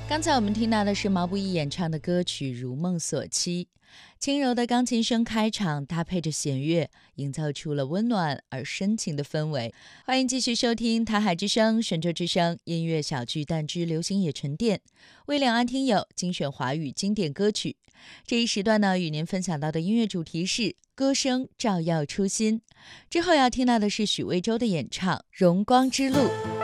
刚才我们听到的是毛不易演唱的歌曲《如梦所期》，轻柔的钢琴声开场，搭配着弦乐，营造出了温暖而深情的氛围。欢迎继续收听台海之声、神州之声音乐小巨蛋之流行野沉淀，为两岸听友精选华语经典歌曲。这一时段呢，与您分享到的音乐主题是歌声照耀初心。之后要听到的是许魏洲的演唱《荣光之路》。